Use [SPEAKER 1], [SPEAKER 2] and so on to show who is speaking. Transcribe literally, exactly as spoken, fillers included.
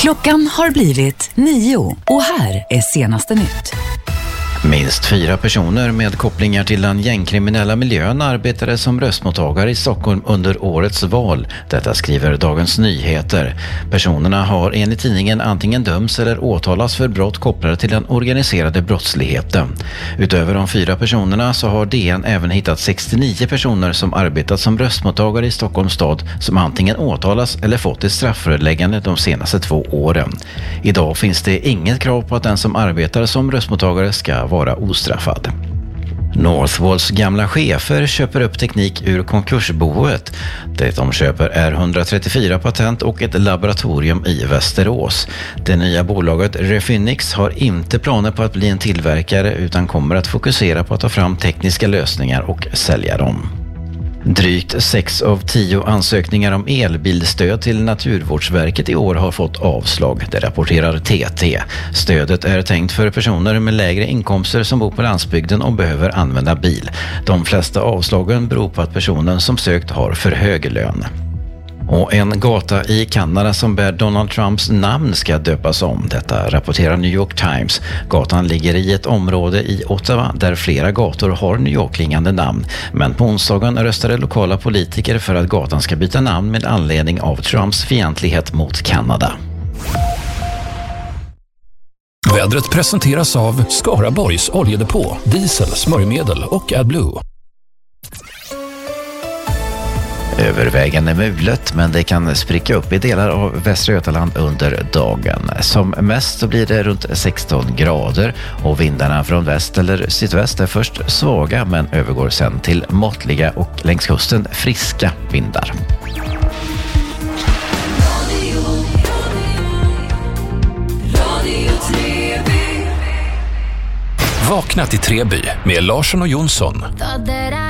[SPEAKER 1] Klockan har blivit nio och här är senaste nytt.
[SPEAKER 2] Minst fyra personer med kopplingar till den gängkriminella miljön arbetade som röstmottagare i Stockholm under årets val. Detta skriver Dagens Nyheter. Personerna har enligt tidningen antingen dömts eller åtalas för brott kopplade till den organiserade brottsligheten. Utöver de fyra personerna så har D N även hittat sextionio personer som arbetat som röstmottagare i Stockholms stad som antingen åtalas eller fått ett strafföreläggande de senaste två åren. Idag finns det inget krav på att den som arbetar som röstmottagare ska vara ostraffad. Northvolts gamla chefer köper upp teknik ur konkursboet. Det de köper är hundratrettiofyra patent och ett laboratorium i Västerås. Det nya bolaget Refinix har inte planer på att bli en tillverkare utan kommer att fokusera på att ta fram tekniska lösningar och sälja dem. Drygt sex av tio ansökningar om elbilstöd till Naturvårdsverket i år har fått avslag, det rapporterar T T. Stödet är tänkt för personer med lägre inkomster som bor på landsbygden och behöver använda bil. De flesta avslagen beror på att personen som sökt har för hög lön. Och en gata i Kanada som bär Donald Trumps namn ska döpas om. Detta rapporterar New York Times. Gatan ligger i ett område i Ottawa där flera gator har New York-klingande namn. Men på onsdagen röstade lokala politiker för att gatan ska byta namn med anledning av Trumps fientlighet mot Kanada.
[SPEAKER 3] Vädret presenteras av Skaraborgs oljedepå, diesel, smörjmedel och AdBlue.
[SPEAKER 2] Övervägande mulet, men det kan spricka upp i delar av Västra Götaland under dagen. Som mest så blir det runt sexton grader och vindarna från väst eller sydväst är först svaga men övergår sen till måttliga och längs kusten friska vindar.
[SPEAKER 3] Vakna till Treby med Larsson och Jonsson.